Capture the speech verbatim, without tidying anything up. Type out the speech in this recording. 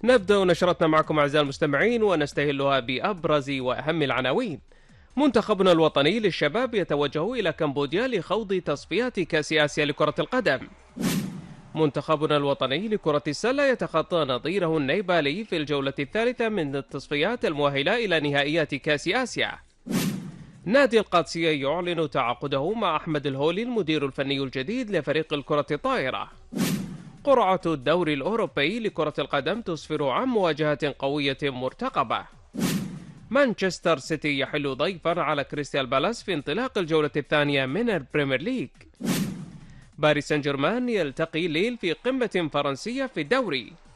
نبدأ نشرتنا معكم أعزائي المستمعين ونستهلها بأبرز وأهم العناوين. منتخبنا الوطني للشباب يتوجه إلى كمبوديا لخوض تصفيات كأس آسيا لكرة القدم. منتخبنا الوطني لكرة السلة يتخطى نظيره النيبالي في الجولة الثالثة من التصفيات المؤهلة إلى نهائيات كأس آسيا. نادي القادسية يعلن تعاقده مع أحمد الهولي المدير الفني الجديد لفريق الكرة الطائرة. قرعة الدوري الأوروبي لكرة القدم تسفر عن مواجهة قوية مرتقبة. مانشستر سيتي يحل ضيفا على كريستيال بالاس في انطلاق الجولة الثانية من البريمير ليج. باريس سان جيرمان يلتقي ليل في قمة فرنسية في الدوري.